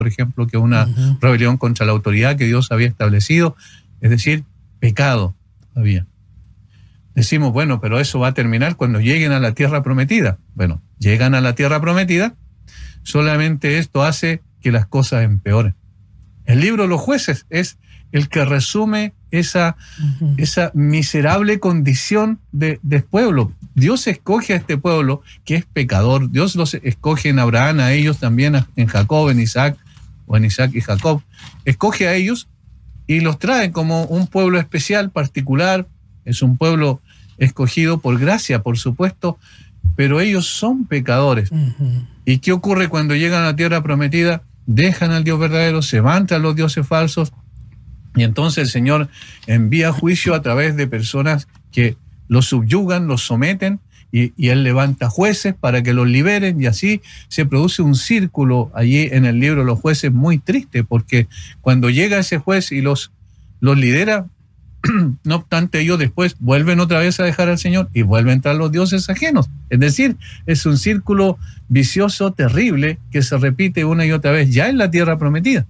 por ejemplo, que es una rebelión contra la autoridad que Dios había establecido, es decir, pecado había. Decimos, bueno, pero eso va a terminar cuando lleguen a la tierra prometida. Bueno, llegan a la tierra prometida, solamente esto hace que las cosas empeoren. El libro de los jueces es el que resume esa miserable condición del pueblo. Dios escoge a este pueblo que es pecador. Dios los escoge en Abraham, a ellos también, en Jacob, en Isaac, o en Isaac y Jacob. Escoge a ellos y los trae como un pueblo especial, particular. Es un pueblo escogido por gracia, por supuesto, pero ellos son pecadores. ¿Y qué ocurre cuando llegan a la tierra prometida? Dejan al Dios verdadero, se van tras los dioses falsos, y entonces el Señor envía juicio a través de personas que los subyugan, los someten, y Él levanta jueces para que los liberen, y así se produce un círculo allí en el libro de los jueces muy triste, porque cuando llega ese juez y los lidera, no obstante ellos después vuelven otra vez a dejar al Señor y vuelven tras los dioses ajenos. Es decir, es un círculo vicioso terrible que se repite una y otra vez ya en la tierra prometida.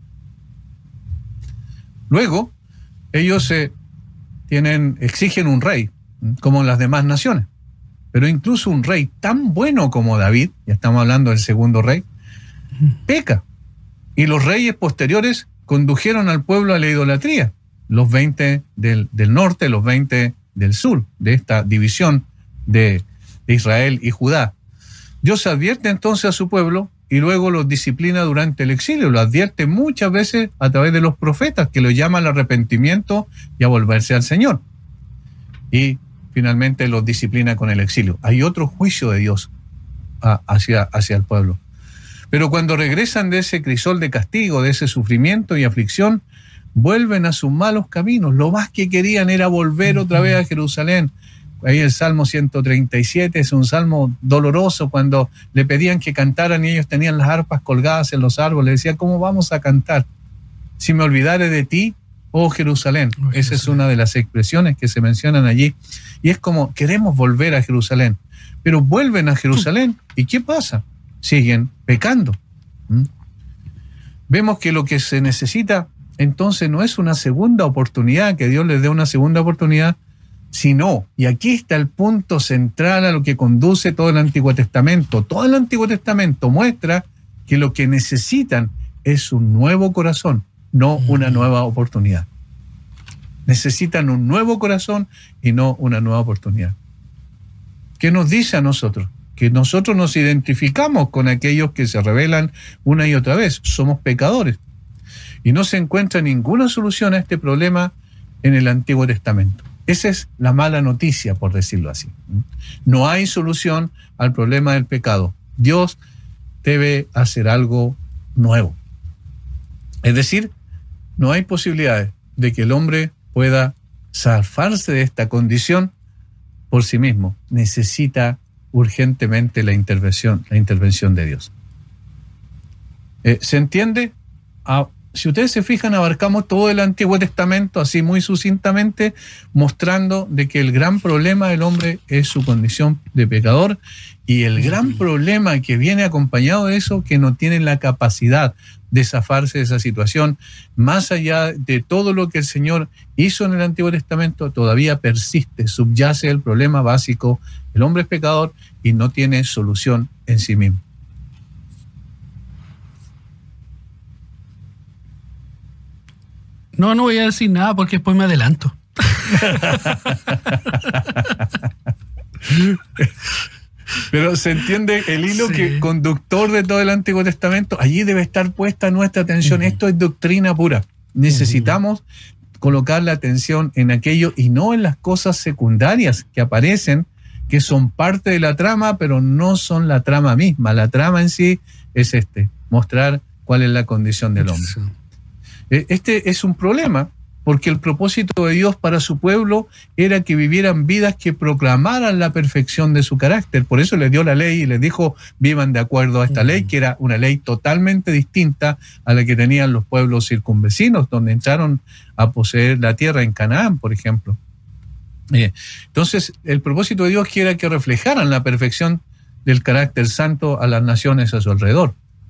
Luego, ellos exigen un rey, como las demás naciones. Pero incluso un rey tan bueno como David, ya estamos hablando del segundo rey, peca. Y los reyes posteriores condujeron al pueblo a la idolatría. Los 20 del norte, los 20 del sur, de esta división de Israel y Judá. Dios advierte entonces a su pueblo y luego los disciplina durante el exilio. Lo advierte muchas veces a través de los profetas, que lo llaman al arrepentimiento y a volverse al Señor. Y finalmente los disciplina con el exilio. Hay otro juicio de Dios hacia el pueblo. Pero cuando regresan de ese crisol de castigo, de ese sufrimiento y aflicción, vuelven a sus malos caminos. Lo más que querían era volver otra vez a Jerusalén. Ahí el Salmo 137 es un salmo doloroso, cuando le pedían que cantaran y ellos tenían las arpas colgadas en los árboles. Le decía, ¿cómo vamos a cantar? Si me olvidare de ti, oh Jerusalén. Esa es una de las expresiones que se mencionan allí. Y es como, queremos volver a Jerusalén. Pero vuelven a Jerusalén. ¿Y qué pasa? Siguen pecando. Vemos que lo que se necesita entonces no es una segunda oportunidad, que Dios les dé una segunda oportunidad, sino, y aquí está el punto central a lo que conduce todo el Antiguo Testamento. Todo el Antiguo Testamento muestra que lo que necesitan es un nuevo corazón, no una nueva oportunidad. Necesitan un nuevo corazón y no una nueva oportunidad. ¿Qué nos dice a nosotros? Que nosotros nos identificamos con aquellos que se rebelan una y otra vez. Somos pecadores. Y no se encuentra ninguna solución a este problema en el Antiguo Testamento. Esa es la mala noticia, por decirlo así. No hay solución al problema del pecado. Dios debe hacer algo nuevo. Es decir, no hay posibilidades de que el hombre pueda zafarse de esta condición por sí mismo. Necesita urgentemente la intervención de Dios. ¿Se entiende? Si ustedes se fijan, abarcamos todo el Antiguo Testamento así muy sucintamente, mostrando de que el gran problema del hombre es su condición de pecador, y el gran problema que viene acompañado de eso, que no tienen la capacidad de zafarse de esa situación. Más allá de todo lo que el Señor hizo en el Antiguo Testamento, todavía persiste, subyace el problema básico. El hombre es pecador y no tiene solución en sí mismo. No voy a decir nada porque después me adelanto. Pero se entiende el hilo que conductor de todo el Antiguo Testamento. Allí debe estar puesta nuestra atención. Esto es doctrina pura. Necesitamos colocar la atención en aquello y no en las cosas secundarias que aparecen, que son parte de la trama, pero no son la trama misma. La trama en sí es mostrar cuál es la condición del hombre. Este es un problema, porque el propósito de Dios para su pueblo era que vivieran vidas que proclamaran la perfección de su carácter. Por eso les dio la ley y les dijo, vivan de acuerdo a esta ley, que era una ley totalmente distinta a la que tenían los pueblos circunvecinos, donde entraron a poseer la tierra en Canaán, por ejemplo. Entonces, el propósito de Dios era que reflejaran la perfección del carácter santo a las naciones a su alrededor.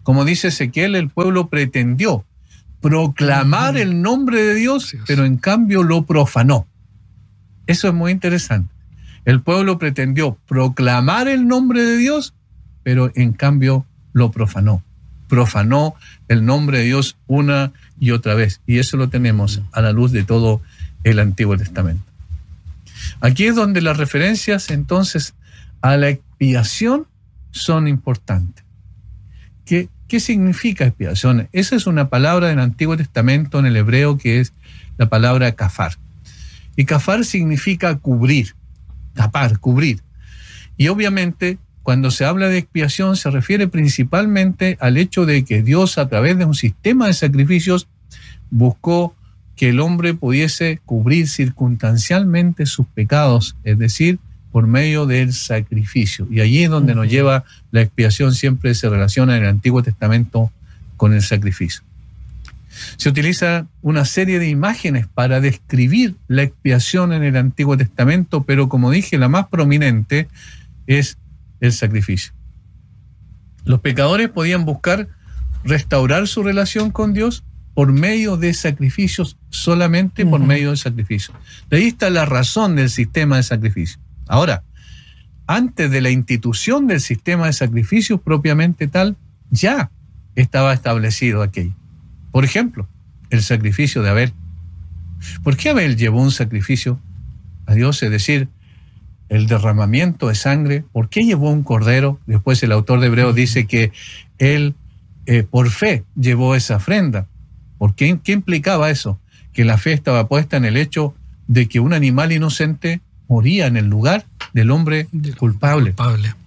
Como dice Ezequiel, el pueblo pretendió proclamar el nombre de Dios, pero en cambio lo profanó. Eso es muy interesante. El pueblo pretendió proclamar el nombre de Dios, pero en cambio lo profanó. Profanó el nombre de Dios una y otra vez. Y eso lo tenemos a la luz de todo el Antiguo Testamento. Aquí es donde las referencias entonces a la expiación son importantes. ¿Qué significa expiación? Esa es una palabra del Antiguo Testamento en el hebreo que es la palabra kafar. Y kafar significa cubrir, tapar, cubrir. Y obviamente cuando se habla de expiación se refiere principalmente al hecho de que Dios, a través de un sistema de sacrificios, buscó que el hombre pudiese cubrir circunstancialmente sus pecados, es decir, por medio del sacrificio. Y allí es donde nos lleva la expiación, siempre se relaciona en el Antiguo Testamento con el sacrificio. Se utiliza una serie de imágenes para describir la expiación en el Antiguo Testamento, pero como dije, la más prominente es el sacrificio. Los pecadores podían buscar restaurar su relación con Dios por medio de sacrificios, solamente por medio de sacrificios. De ahí está la razón del sistema de sacrificio. Ahora, antes de la institución del sistema de sacrificios propiamente tal, ya estaba establecido aquello. Por ejemplo, el sacrificio de Abel. ¿Por qué Abel llevó un sacrificio a Dios? Es decir, el derramamiento de sangre. ¿Por qué llevó un cordero? Después el autor de Hebreos dice que él por fe llevó esa ofrenda. ¿Por qué? ¿Qué implicaba eso? Que la fe estaba puesta en el hecho de que un animal inocente moría en el lugar del hombre culpable.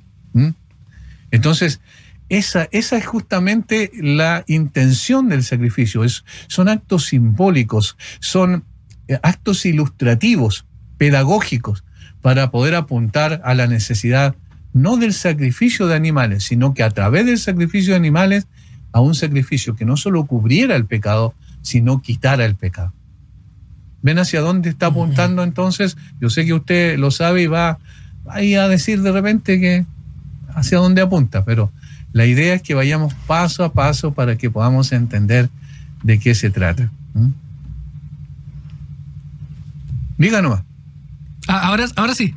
Entonces, esa es justamente la intención del sacrificio. Son actos simbólicos, son actos ilustrativos, pedagógicos, para poder apuntar a la necesidad no del sacrificio de animales, sino que a través del sacrificio de animales, a un sacrificio que no solo cubriera el pecado, sino quitara el pecado. ¿Ven hacia dónde está apuntando entonces? Yo sé que usted lo sabe y va ahí a decir de repente que hacia dónde apunta, pero la idea es que vayamos paso a paso para que podamos entender de qué se trata. Diga nomás. Ahora sí.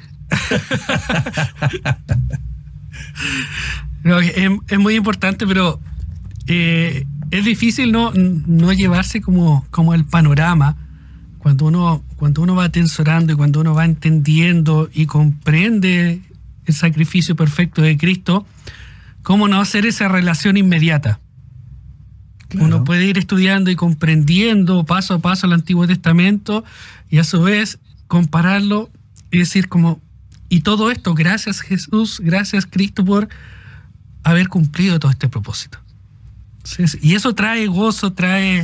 No, es muy importante, pero es difícil no llevarse como el panorama cuando uno va atesorando y cuando uno va entendiendo y comprende el sacrificio perfecto de Cristo, cómo no hacer esa relación inmediata. Claro. Uno puede ir estudiando y comprendiendo paso a paso el Antiguo Testamento y a su vez compararlo y decir como, y todo esto, gracias Jesús, gracias Cristo por haber cumplido todo este propósito. Y eso trae gozo,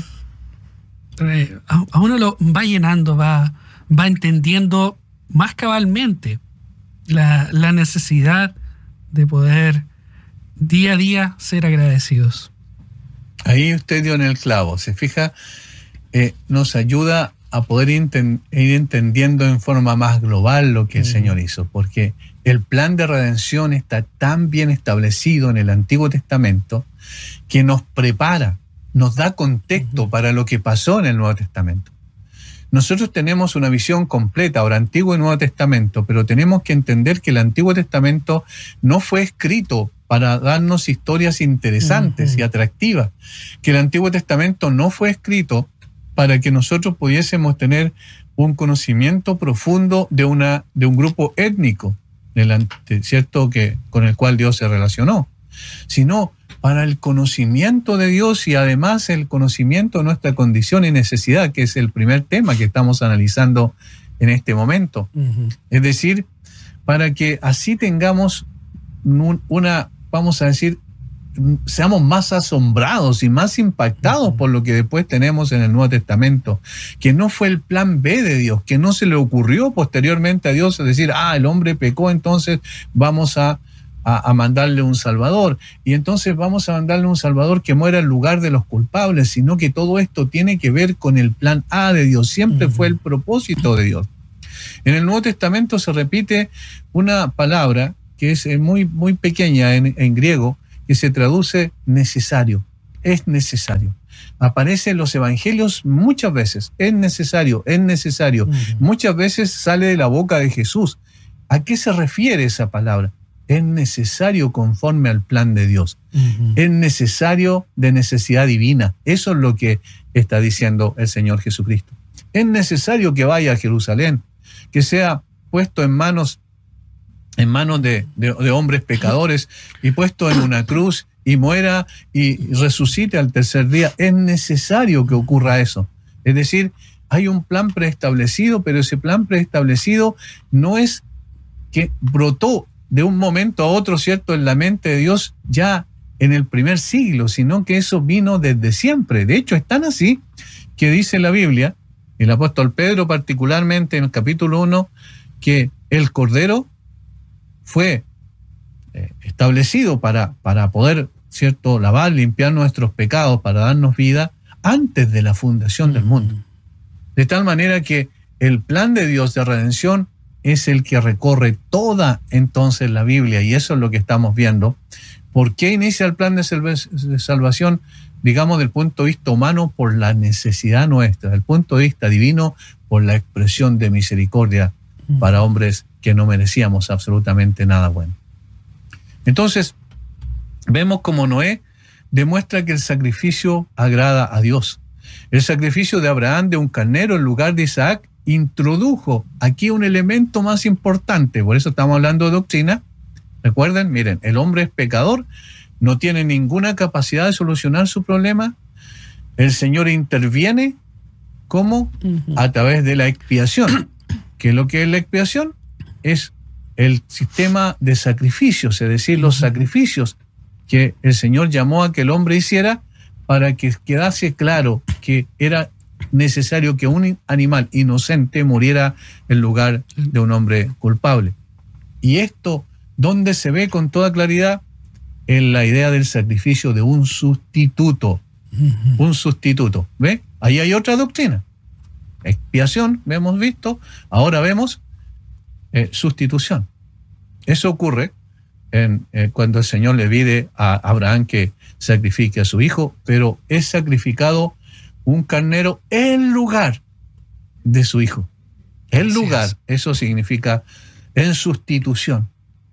a uno lo va llenando, va entendiendo más cabalmente la necesidad de poder día a día ser agradecidos. Ahí usted dio en el clavo, se fija, nos ayuda a poder ir entendiendo en forma más global lo que el Señor hizo, porque el plan de redención está tan bien establecido en el Antiguo Testamento que nos prepara, nos da contexto para lo que pasó en el Nuevo Testamento. Nosotros tenemos una visión completa, ahora Antiguo y Nuevo Testamento, pero tenemos que entender que el Antiguo Testamento no fue escrito para darnos historias interesantes y atractivas, que el Antiguo Testamento no fue escrito para que nosotros pudiésemos tener un conocimiento profundo de un grupo étnico, ¿cierto?, con el cual Dios se relacionó, sino para el conocimiento de Dios y además el conocimiento de nuestra condición y necesidad, que es el primer tema que estamos analizando en este momento. Es decir, para que así tengamos vamos a decir, seamos más asombrados y más impactados por lo que después tenemos en el Nuevo Testamento, que no fue el plan B de Dios, que no se le ocurrió posteriormente a Dios decir, el hombre pecó, entonces vamos a mandarle un Salvador, y entonces vamos a mandarle un Salvador que muera en lugar de los culpables, sino que todo esto tiene que ver con el plan A de Dios, siempre fue el propósito de Dios. En el Nuevo Testamento se repite una palabra que es muy, muy pequeña en griego, que se traduce necesario. Es necesario. Aparece en los evangelios muchas veces. Es necesario, es necesario. Muchas veces sale de la boca de Jesús. ¿A qué se refiere esa palabra? Es necesario conforme al plan de Dios. Es necesario de necesidad divina. Eso es lo que está diciendo el Señor Jesucristo. Es necesario que vaya a Jerusalén, que sea puesto en manos de hombres pecadores y puesto en una cruz y muera y resucite al tercer día. Es necesario que ocurra eso. Es decir, hay un plan preestablecido, pero ese plan preestablecido no es que brotó de un momento a otro, ¿cierto?, en la mente de Dios ya en el primer siglo, sino que eso vino desde siempre. De hecho, es tan así que dice la Biblia, el apóstol Pedro particularmente en el capítulo 1, que el Cordero fue establecido para poder, ¿cierto?, lavar, limpiar nuestros pecados, para darnos vida antes de la fundación del mundo. De tal manera que el plan de Dios de redención es el que recorre toda entonces la Biblia, y eso es lo que estamos viendo. ¿Por qué inicia el plan de salvación? Digamos, del punto de vista humano, por la necesidad nuestra, del punto de vista divino, por la expresión de misericordia para hombres que no merecíamos absolutamente nada bueno. Entonces, vemos como Noé demuestra que el sacrificio agrada a Dios. El sacrificio de Abraham de un carnero en lugar de Isaac introdujo aquí un elemento más importante. Por eso estamos hablando de doctrina. Recuerden, miren, el hombre es pecador, no tiene ninguna capacidad de solucionar su problema. El Señor interviene, ¿cómo? A través de la expiación. ¿Qué es lo que es la expiación? Es el sistema de sacrificios, es decir, los sacrificios que el Señor llamó a que el hombre hiciera para que quedase claro que era necesario que un animal inocente muriera en lugar de un hombre culpable. Y esto, ¿dónde se ve con toda claridad? En la idea del sacrificio de un sustituto. Un sustituto. ¿Ve? Ahí hay otra doctrina. Expiación, hemos visto. Ahora vemos sustitución. Eso ocurre cuando el Señor le pide a Abraham que sacrifique a su hijo, pero es sacrificado un carnero en lugar de su hijo. En lugar, eso significa en sustitución.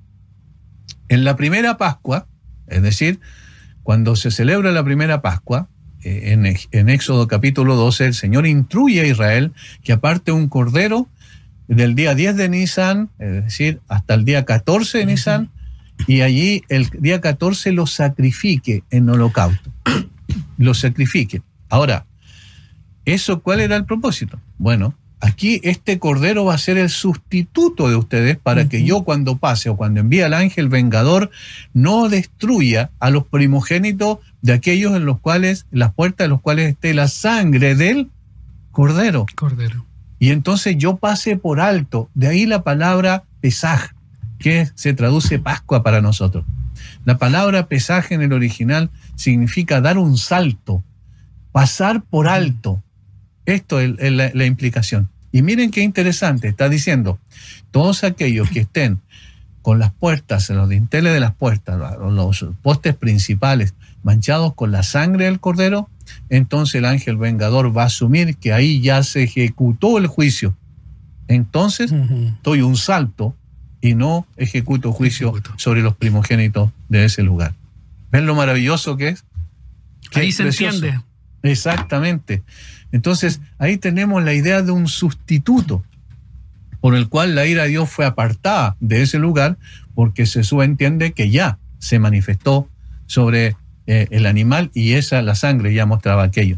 En la primera Pascua, es decir, cuando se celebra la primera Pascua, en Éxodo capítulo 12, el Señor instruye a Israel que aparte un cordero del día 10 de Nisan, es decir, hasta el día 14 de Nisan, y allí el día 14 lo sacrifique en holocausto. Lo sacrifique. Ahora, ¿eso cuál era el propósito? Bueno, aquí este cordero va a ser el sustituto de ustedes para que yo cuando pase o cuando envíe al ángel vengador no destruya a los primogénitos de aquellos en los cuales, las puertas de los cuales esté la sangre del cordero. Y entonces yo pase por alto, de ahí la palabra Pesaj, que se traduce Pascua para nosotros. La palabra Pesaj en el original significa dar un salto, pasar por alto. Esto es la implicación. Y miren qué interesante, está diciendo, todos aquellos que estén con las puertas, los dinteles de las puertas, los postes principales manchados con la sangre del cordero, entonces el ángel vengador va a asumir que ahí ya se ejecutó el juicio. Entonces doy un salto y no ejecuto juicio sobre los primogénitos de ese lugar. ¿Ven lo maravilloso que es? Ahí se entiende. Exactamente. Entonces, ahí tenemos la idea de un sustituto por el cual la ira de Dios fue apartada de ese lugar porque se subentiende que ya se manifestó sobre el animal y la sangre ya mostraba aquello.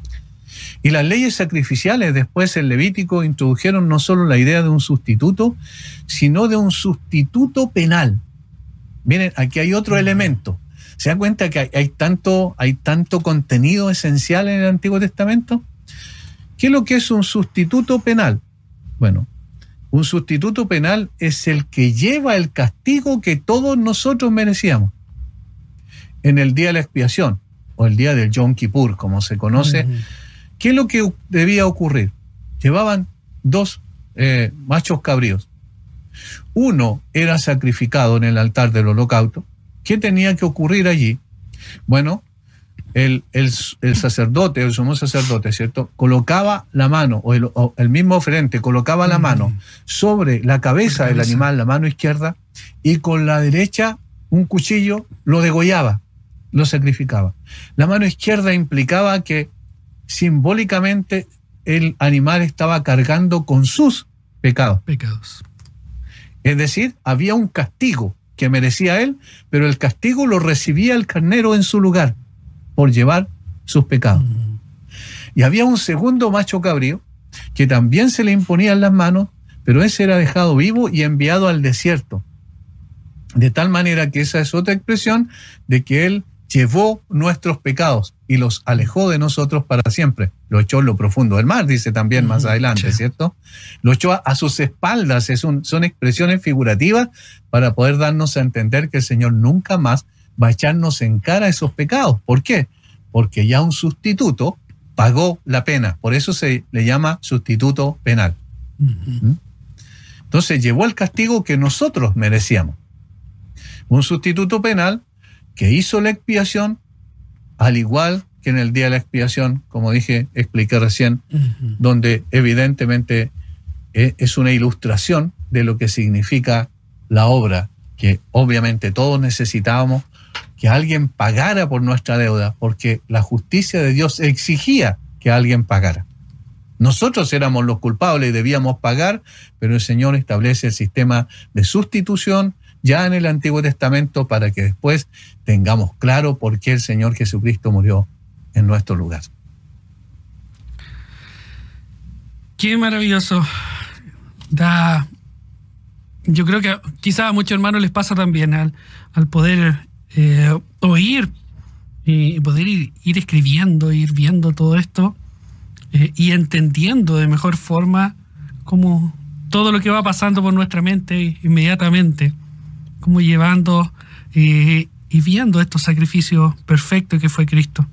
Y las leyes sacrificiales después en Levítico introdujeron no solo la idea de un sustituto, sino de un sustituto penal. Miren, aquí hay otro elemento. ¿Se da cuenta que hay tanto contenido esencial en el Antiguo Testamento? ¿Qué es lo que es un sustituto penal? Bueno, un sustituto penal es el que lleva el castigo que todos nosotros merecíamos. En el día de la expiación, o el día del Yom Kippur, como se conoce, ¿qué es lo que debía ocurrir? Llevaban dos machos cabríos. Uno era sacrificado en el altar del holocausto, ¿Qué tenía que ocurrir allí? Bueno, el sacerdote, el sumo sacerdote, ¿cierto?, colocaba la mano, o el mismo oferente colocaba la mano sobre la cabeza del animal, la mano izquierda, y con la derecha un cuchillo lo degollaba, lo sacrificaba. La mano izquierda implicaba que simbólicamente el animal estaba cargando con sus pecados. Es decir, había un castigo que merecía él, pero el castigo lo recibía el carnero en su lugar por llevar sus pecados. Y había un segundo macho cabrío que también se le imponía en las manos, pero ese era dejado vivo y enviado al desierto. De tal manera que esa es otra expresión de que él llevó nuestros pecados y los alejó de nosotros para siempre. Lo echó en lo profundo del mar, dice también más adelante, ¿cierto? Lo echó a sus espaldas. Son expresiones figurativas para poder darnos a entender que el Señor nunca más va a echarnos en cara esos pecados. ¿Por qué? Porque ya un sustituto pagó la pena. Por eso se le llama sustituto penal. Entonces llevó el castigo que nosotros merecíamos. Un sustituto penal que hizo la expiación, al igual que en el día de la expiación, como expliqué recién, donde evidentemente es una ilustración de lo que significa la obra, que obviamente todos necesitábamos que alguien pagara por nuestra deuda, porque la justicia de Dios exigía que alguien pagara. Nosotros éramos los culpables y debíamos pagar, pero el Señor establece el sistema de sustitución ya en el Antiguo Testamento para que después tengamos claro por qué el Señor Jesucristo murió en nuestro lugar. Qué maravilloso. Yo creo que quizás a muchos hermanos les pasa también al poder oír y poder ir escribiendo, ir viendo todo esto y entendiendo de mejor forma como todo lo que va pasando por nuestra mente inmediatamente, como llevando y viendo estos sacrificios perfectos que fue Cristo.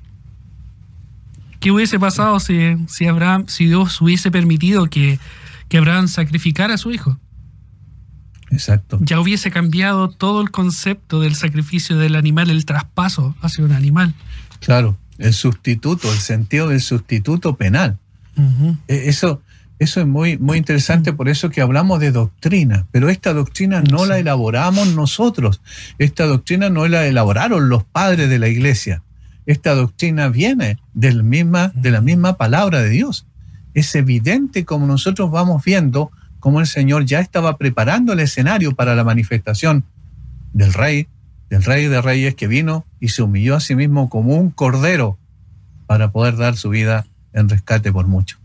¿Qué hubiese pasado si Dios hubiese permitido que Abraham sacrificara a su hijo? Exacto. Ya hubiese cambiado todo el concepto del sacrificio del animal, el traspaso hacia un animal. Claro, el sustituto, el sentido del sustituto penal. Eso es muy, muy interesante, por eso que hablamos de doctrina, pero esta doctrina no la elaboramos nosotros, esta doctrina no la elaboraron los padres de la iglesia, esta doctrina viene de la misma palabra de Dios. Es evidente como nosotros vamos viendo cómo el Señor ya estaba preparando el escenario para la manifestación del Rey de Reyes, que vino y se humilló a sí mismo como un cordero para poder dar su vida en rescate por muchos.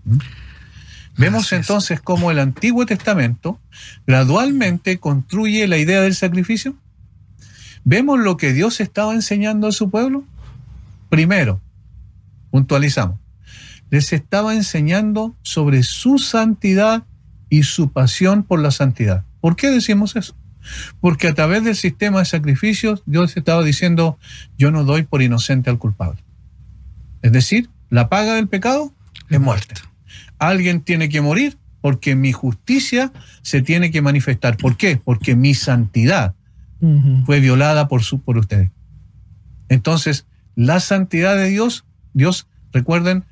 Vemos entonces cómo el Antiguo Testamento gradualmente construye la idea del sacrificio. ¿Vemos lo que Dios estaba enseñando a su pueblo? Primero, puntualizamos, les estaba enseñando sobre su santidad y su pasión por la santidad. ¿Por qué decimos eso? Porque a través del sistema de sacrificios, Dios estaba diciendo, yo no doy por inocente al culpable. Es decir, la paga del pecado es muerte. Alguien tiene que morir porque mi justicia se tiene que manifestar. ¿Por qué? Porque mi santidad fue violada por ustedes. Entonces, la santidad de Dios, recuerden,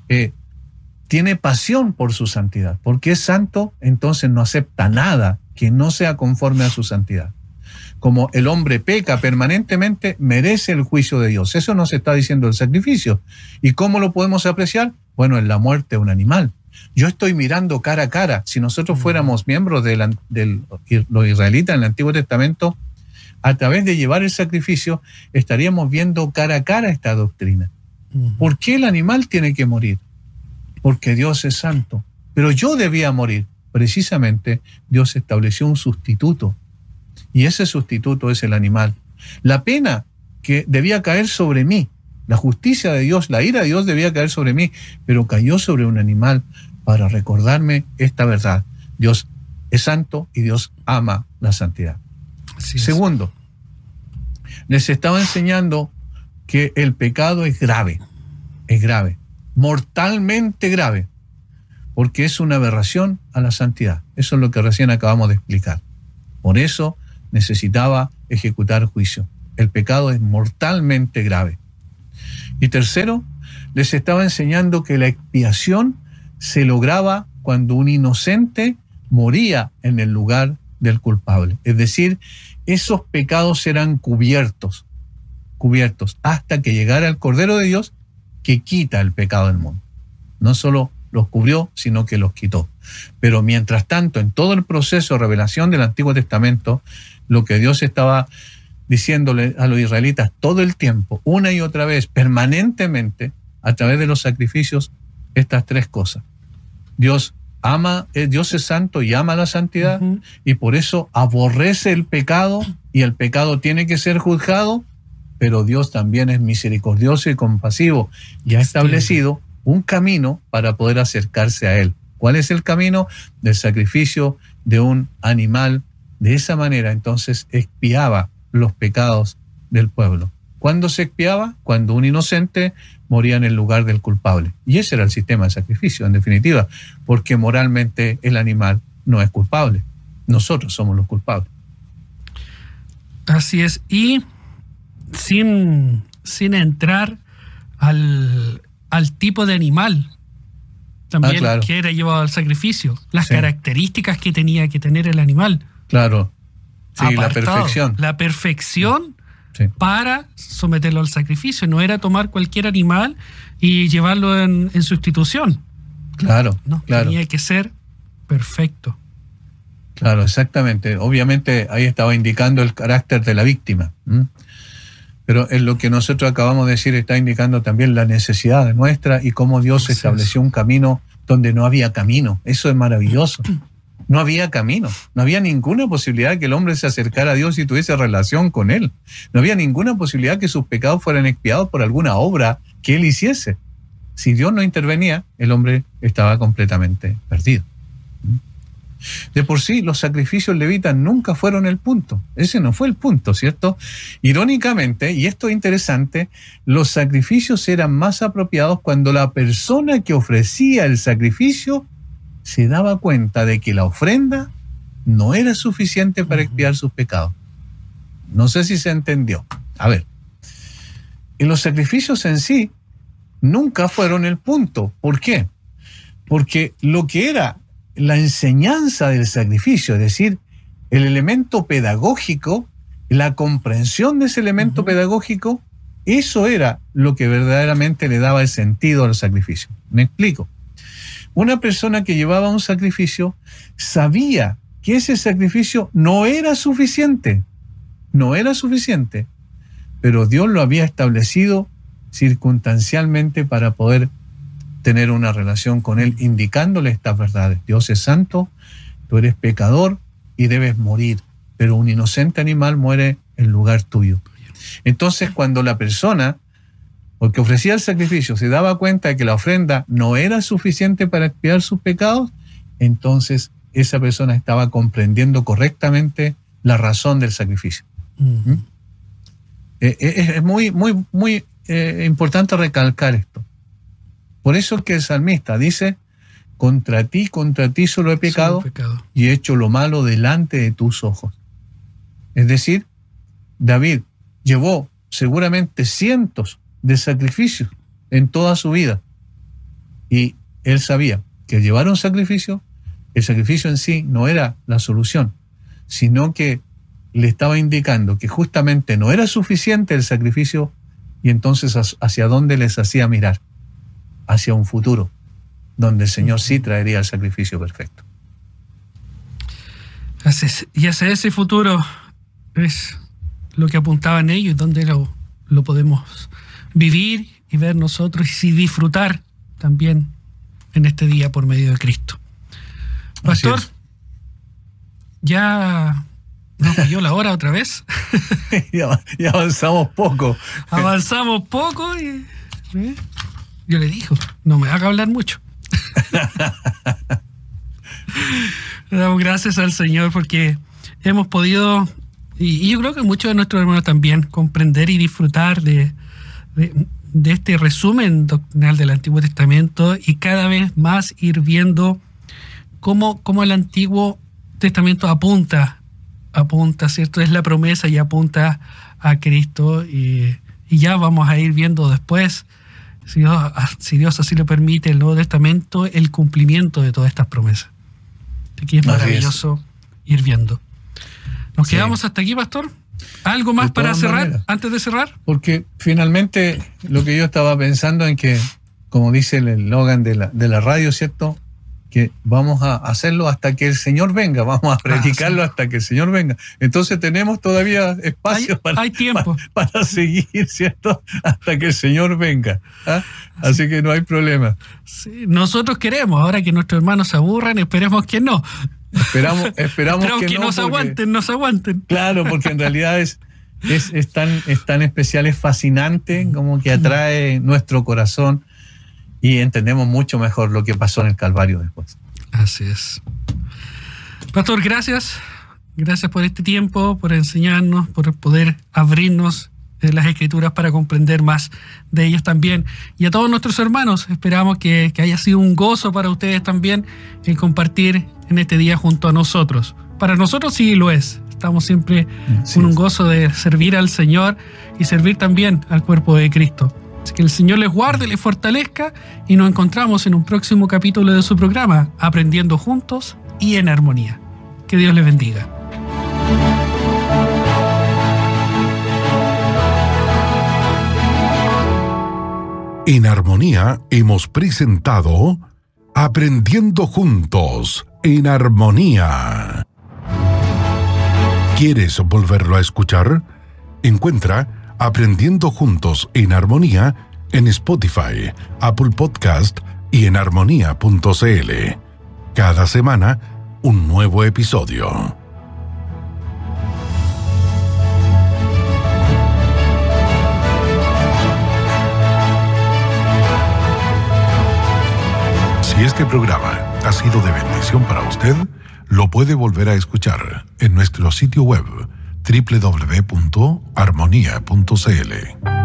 tiene pasión por su santidad. Porque es santo, entonces no acepta nada que no sea conforme a su santidad. Como el hombre peca permanentemente, merece el juicio de Dios. Eso nos está diciendo el sacrificio. ¿Y cómo lo podemos apreciar? Bueno, en la muerte de un animal. Yo estoy mirando cara a cara. Si nosotros fuéramos miembros de los israelitas en el Antiguo Testamento, a través de llevar el sacrificio, estaríamos viendo cara a cara esta doctrina. ¿Por qué el animal tiene que morir? Porque Dios es santo. Pero yo debía morir. Precisamente, Dios estableció un sustituto. Y ese sustituto es el animal. La pena que debía caer sobre mí, la justicia de Dios, la ira de Dios debía caer sobre mí, pero cayó sobre un animal para recordarme esta verdad. Dios es santo y Dios ama la santidad. Segundo, les estaba enseñando que el pecado es grave, mortalmente grave, porque es una aberración a la santidad. Eso es lo que recién acabamos de explicar. Por eso necesitaba ejecutar juicio. El pecado es mortalmente grave. Y tercero, les estaba enseñando que la expiación se lograba cuando un inocente moría en el lugar del culpable. Es decir, esos pecados eran cubiertos hasta que llegara el Cordero de Dios que quita el pecado del mundo. No solo los cubrió, sino que los quitó. Pero mientras tanto, en todo el proceso de revelación del Antiguo Testamento, lo que Dios estaba diciéndole a los israelitas todo el tiempo, una y otra vez, permanentemente, a través de los sacrificios, estas tres cosas. Dios es santo y ama la santidad, y por eso aborrece el pecado, y el pecado tiene que ser juzgado, pero Dios también es misericordioso y compasivo, y ha establecido un camino para poder acercarse a Él. ¿Cuál es el camino? Del sacrificio de un animal. De esa manera, entonces, expiaba los pecados del pueblo. ¿Cuándo se expiaba? Cuando un inocente moría en el lugar del culpable. Y ese era el sistema de sacrificio, en definitiva, porque moralmente el animal no es culpable. Nosotros somos los culpables. Así es. Y sin entrar al tipo de animal también claro, que era llevado al sacrificio, las características que tenía que tener el animal. Claro, sí, apartado, la perfección para someterlo al sacrificio. No era tomar cualquier animal y llevarlo en sustitución. Claro, no, claro. Tenía que ser perfecto. Claro, exactamente. Obviamente ahí estaba indicando el carácter de la víctima. Pero en lo que nosotros acabamos de decir está indicando también la necesidad nuestra y cómo Dios estableció un camino donde no había camino. Eso es maravilloso. No había camino, no había ninguna posibilidad que el hombre se acercara a Dios y tuviese relación con Él. No había ninguna posibilidad que sus pecados fueran expiados por alguna obra que Él hiciese. Si Dios no intervenía, el hombre estaba completamente perdido. De por sí, los sacrificios levitas nunca fueron el punto. Ese no fue el punto, ¿cierto? Irónicamente, y esto es interesante, los sacrificios eran más apropiados cuando la persona que ofrecía el sacrificio se daba cuenta de que la ofrenda no era suficiente para expiar sus pecados. No sé si se entendió. A ver, en los sacrificios en sí nunca fueron el punto. ¿Por qué? Porque lo que era la enseñanza del sacrificio, es decir, el elemento pedagógico, la comprensión de ese elemento pedagógico, eso era lo que verdaderamente le daba el sentido al sacrificio. ¿Me explico? Una persona que llevaba un sacrificio sabía que ese sacrificio no era suficiente, pero Dios lo había establecido circunstancialmente para poder tener una relación con Él, indicándole estas verdades. Dios es santo, tú eres pecador y debes morir, pero un inocente animal muere en lugar tuyo. Entonces, cuando la persona, porque ofrecía el sacrificio, se daba cuenta de que la ofrenda no era suficiente para expiar sus pecados, entonces esa persona estaba comprendiendo correctamente la razón del sacrificio. Es muy importante recalcar esto. Por eso es que el salmista dice: contra ti solo he pecado y he hecho lo malo delante de tus ojos. Es decir, David llevó seguramente cientos de sacrificios en toda su vida, y él sabía que llevar un sacrificio, el sacrificio en sí no era la solución, sino que le estaba indicando que justamente no era suficiente el sacrificio, y entonces hacia dónde les hacía mirar, hacia un futuro donde el Señor sí traería el sacrificio perfecto. Y hacia ese futuro es lo que apuntaban ellos, donde lo podemos vivir y ver nosotros y disfrutar también en este día por medio de Cristo. Pastor, ya nos cayó la hora otra vez. ya avanzamos poco. Avanzamos poco y yo le dije, no me haga hablar mucho. Le damos gracias al Señor porque hemos podido, y yo creo que muchos de nuestros hermanos también, comprender y disfrutar de este resumen doctrinal del Antiguo Testamento, y cada vez más ir viendo cómo el Antiguo Testamento apunta apunta, ¿cierto? Es la promesa y apunta a Cristo, y ya vamos a ir viendo después, si Dios así lo permite, el Nuevo Testamento, el cumplimiento de todas estas promesas. Aquí es maravilloso ir viendo. ¿Nos quedamos hasta aquí, pastor? ¿Algo más para cerrar, antes de cerrar? Porque finalmente lo que yo estaba pensando en que, como dice el eslogan de la radio, ¿cierto?, que vamos a hacerlo hasta que el Señor venga, vamos a predicarlo hasta que el Señor venga. Entonces tenemos todavía espacio hay tiempo para seguir, ¿cierto?, hasta que el Señor venga. Así que no hay problema. Sí, nosotros queremos, ahora que nuestros hermanos se aburran, esperemos que no. Esperamos que no, nos aguanten. Claro, porque en realidad es tan especial, es fascinante, como que atrae nuestro corazón. Y entendemos mucho mejor lo que pasó en el Calvario después. Así es. Pastor, gracias. Gracias por este tiempo, por enseñarnos, por poder abrirnos las Escrituras para comprender más de ellas también. Y a todos nuestros hermanos, esperamos que haya sido un gozo para ustedes también el compartir en este día junto a nosotros. Para nosotros sí lo es. Estamos siempre con un gozo de servir al Señor y servir también al cuerpo de Cristo. Que el Señor les guarde, les fortalezca, y nos encontramos en un próximo capítulo de su programa, Aprendiendo Juntos y en Armonía. Que Dios les bendiga. En Armonía hemos presentado Aprendiendo Juntos en Armonía. ¿Quieres volverlo a escuchar? Encuentra Aprendiendo Juntos en Armonía en Spotify, Apple Podcast y en armonía.cl. Cada semana, un nuevo episodio. Si este programa ha sido de bendición para usted, lo puede volver a escuchar en nuestro sitio web www.armonía.cl.